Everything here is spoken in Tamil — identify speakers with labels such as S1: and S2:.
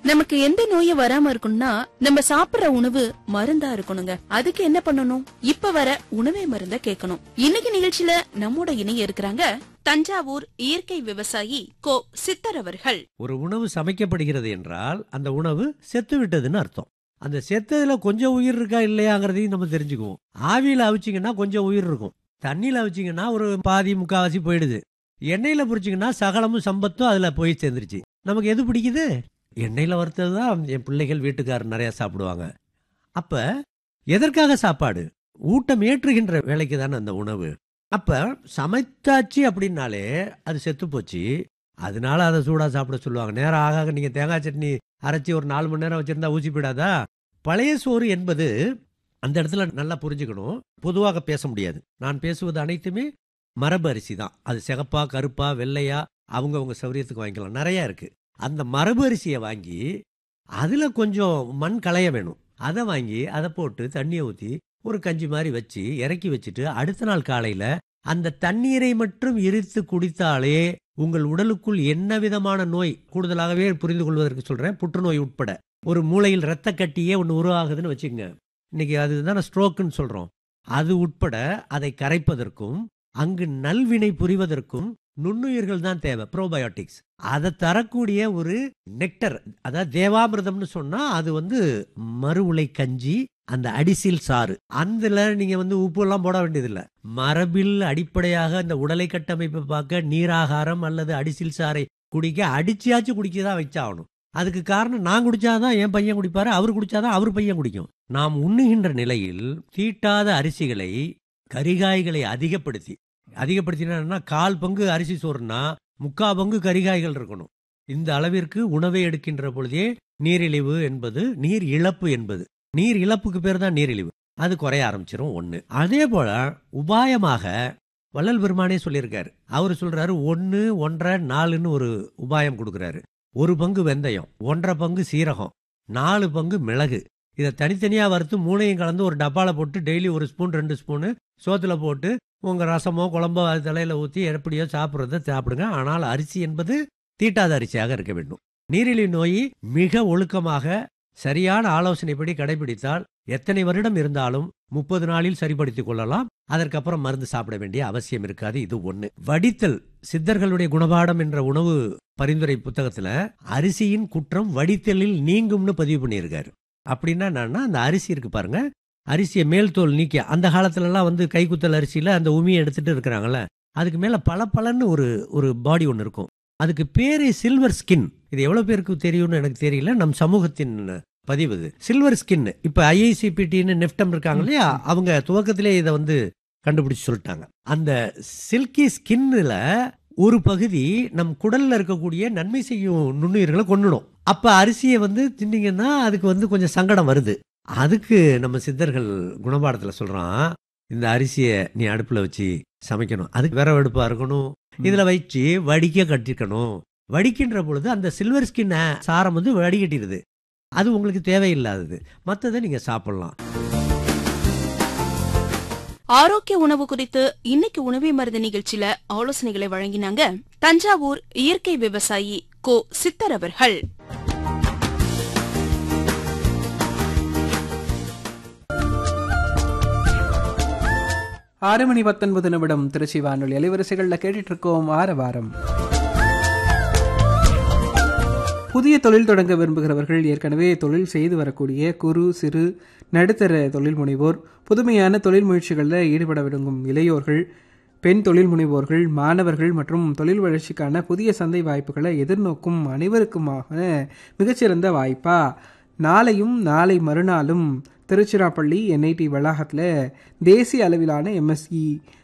S1: நமக்கு எந்த நோயும் வராம இருக்கணும்னா நம்ம சாப்பிடுற உணவு மருந்தா இருக்கணுங்க. அதுக்கு என்ன பண்ணணும்? இப்ப வர உணவே மருந்த கேட்கணும். இன்னைக்கு நிகழ்ச்சியில நம்மோட இணைய இருக்கிறாங்க தஞ்சாவூர் இயற்கை விவசாயி கோ சித்தர் அவர்கள்.
S2: ஒரு உணவு சமைக்கப்படுகிறது என்றால் அந்த உணவு செத்து விட்டதுன்னு அர்த்தம். அந்த செத்ததுல கொஞ்சம் உயிர் இருக்கா இல்லையாங்கிறதையும் நம்ம தெரிஞ்சுக்குவோம். ஆவியில அவிச்சிங்கன்னா கொஞ்சம் உயிர் இருக்கும், தண்ணியில அவிச்சிங்கன்னா ஒரு பாதி முக்காவாசி போயிடுது, எண்ணெயில பொரிச்சிங்கன்னா சகலமும் சம்பத்தும் அதுல போய் சேர்ந்துருச்சு. நமக்கு எது பிடிக்குது? எண்ணெயில வறுத்தது தான் என் பிள்ளைகள் வீட்டுக்காரர் நிறைய சாப்பிடுவாங்க. அப்ப எதற்காக சாப்பாடு? ஊட்டம் ஏற்றுகின்ற வேலைக்கு தானே அந்த உணவு. அப்ப சமைத்தாச்சு அப்படின்னாலே அது செத்து போச்சு, அதனால அதை சூடா சாப்பிட சொல்லுவாங்க. நேரம் ஆக நீங்க தேங்காய் சட்னி அரைச்சி ஒரு 4 மணி நேரம் வச்சிருந்தா ஊசி போயிடாதா? பழைய சோறு என்பது அந்த இடத்துல நல்லா புரிஞ்சுக்கணும். பொதுவாக பேச முடியாது. நான் பேசுவது அனைத்துமே மரபு அரிசி தான். அது சிகப்பா கருப்பா வெள்ளையா அவங்கவுங்க சௌரியத்துக்கு வாங்கிக்கலாம், நிறைய இருக்கு. அந்த மரபு அரிசியை வாங்கி அதுல கொஞ்சம் மண் களைய வேணும், அதை வாங்கி அதை போட்டு தண்ணியை ஊற்றி ஒரு கஞ்சி மாதிரி வச்சு இறக்கி வச்சுட்டு அடுத்த நாள் காலையில அந்த தண்ணீரை மட்டும் எரித்து குடித்தாலே உங்கள் உடலுக்குள் என்ன விதமான நோய், கூடுதலாகவே புரிந்து கொள்வதற்கு சொல்றேன், புற்றுநோய் உட்பட ஒரு மூளையில் இரத்த கட்டியே ஒன்று உருவாகுதுன்னு வச்சுக்கோங்க, இன்னைக்கு அதுதான் ஸ்ட்ரோக்குன்னு சொல்றோம், அது உட்பட அதை கரைப்பதற்கும் அங்கு நல்வினை புரிவதற்கும் நுண்ணுயிர்கள் தான் தேவை, ப்ரோபயோட்டிக்ஸ். அதை தரக்கூடிய ஒரு நெக்டர், அதாவது தேவாமிர்தம்னு சொன்னா அது மறு உலை கஞ்சி, அந்த அடிசில் சாறு. அதுல நீங்க உப்பு எல்லாம் போட வேண்டியதில்லை. மரபில் அடிப்படையாக இந்த உடலை கட்டமைப்பை பார்க்க நீராகாரம் அல்லது அடிசில் சாறை குடிக்க அடிச்சியாச்சு குடிக்கதான் வச்சாகணும். அதுக்கு காரணம் நான் குடிச்சாதான் என் பையன் குடிப்பாரு, அவர் குடிச்சாதான் அவர் பையன் குடிக்கும். நாம் உண்ணுகின்ற நிலையில் தீட்டாத அரிசிகளை கரிகாய்களை அதிகப்படுத்தினா 1/4 பங்கு அரிசி சோறுனா 3/4 பங்கு கரிகாய்கள் இருக்கணும். இந்த அளவிற்கு உணவை எடுக்கின்ற பொழுதே நீரிழிவு என்பது, நீர் இழப்பு என்பது, நீர் இழப்புக்கு பேர் தான் நீரிழிவு, அது குறைய ஆரம்பிச்சிடும். ஒண்ணு. அதே போல உபாயமாக வள்ளல் பெருமானே சொல்லியிருக்காரு. அவரு சொல்றாரு 1, 1.5, 4ன்னு ஒரு உபாயம் கொடுக்குறாரு. 1 பங்கு வெந்தயம், 1.5 பங்கு சீரகம், 4 பங்கு மிளகு, இதை தனித்தனியா வறுத்து 3ஐயும் கலந்து ஒரு டப்பால போட்டு டெய்லி 1 ஸ்பூன் 2 ஸ்பூனு சோத்துல போட்டு உங்க ரசமோ குழம்போ அது தலையில ஊற்றி எப்படியோ சாப்பிட்றத சாப்பிடுங்க. ஆனால் அரிசி என்பது தீட்டாத அரிசியாக இருக்க வேண்டும். நீரிழிவு நோய் மிக ஒழுக்கமாக சரியான ஆலோசனைப்படி கடைபிடித்தால் எத்தனை வருடம் இருந்தாலும் 30 நாளில் சரிப்படுத்திக் கொள்ளலாம். அதற்கப்புறம் மருந்து சாப்பிட வேண்டிய அவசியம் இருக்காது. இது ஒண்ணு. வடித்தல், சித்தர்களுடைய குணபாடம் என்ற உணவு பரிந்துரை புத்தகத்துல அரிசியின் குற்றம் வடித்தலில் நீங்கும்னு பதிவு பண்ணியிருக்காரு. அப்படின்னா என்னன்னா, அந்த அரிசி இருக்கு பாருங்க, அரிசியை மேல் தோல் நீக்கி, அந்த காலத்துல எல்லாம் கைக்குத்தல் அரிசியில அந்த உமியை எடுத்துட்டு இருக்கிறாங்கல்ல, அதுக்கு மேல பளபளன்னு ஒரு பாடி ஒன்று இருக்கும். அதுக்கு பேரே சில்வர் ஸ்கின். இது எவ்வளவு பேருக்கு தெரியும்னு எனக்கு தெரியல, நம் சமூகத்தின் பதிவு இது. Silver skin. இப்ப IICPTன்னு நெஃப்டம் இருக்காங்க இல்லையா, அவங்க துவக்கத்திலே இதை கண்டுபிடிச்சு சொல்லிட்டாங்க. அந்த சில்கி ஸ்கின்ல ஒரு பகுதி நம் குடல்ல இருக்கக்கூடிய நன்மை செய்யும் நுண்ணுயிர்களை கொண்டுடும். அப்ப அரிசியை தின்னீங்கன்னா அதுக்கு கொஞ்சம் சங்கடம் வருது. அதுக்கு நம்ம சித்தர்கள் குணபாடத்துல சொல்றான், இந்த அரிசியை நீ அடுப்புல வச்சு சமைக்கணும், அதுக்கு விறகு அடுப்பா இருக்கணும், இதுல வச்சு வடிக்க கட்டிக்கணும். வடிக்கின்ற பொழுது அந்த சில்வர் ஸ்கின் சாரம் வடிகட்டிடுது, அது உங்களுக்கு தேவையில்லாதது, மற்றதை நீங்க சாப்பிடலாம்.
S1: ஆரோக்கிய உணவு குறித்து இன்னைக்கு உணவே மருந்து நிகழ்ச்சியில ஆலோசனைகளை வழங்கினாங்க தஞ்சாவூர் இயற்கை விவசாயி கோ சித்தர் அவர்கள்.
S3: ஆறு மணி 19 நிமிடம் திருச்சி வானொலி அலைவரிசைகளில் கேட்டுட்டு இருக்கோம் ஆரவாரம். புதிய தொழில் தொடங்க விரும்புகிறவர்கள், ஏற்கனவே தொழில் செய்து வரக்கூடிய குறு சிறு நடுத்தர தொழில் முனைவோர், புதுமையான தொழில் முயற்சிகளில் ஈடுபட விரும்பும் இளையோர்கள், பெண் தொழில் முனைவோர்கள், மாணவர்கள் மற்றும் தொழில் வளர்ச்சிக்கான புதிய சந்தை வாய்ப்புகளை எதிர்நோக்கும் அனைவருக்குமாக மிகச்சிறந்த வாய்ப்பா நாளையும் நாளை மறுநாளும் திருச்சிராப்பள்ளி NIT வளாகத்தில் தேசிய அளவிலான MSc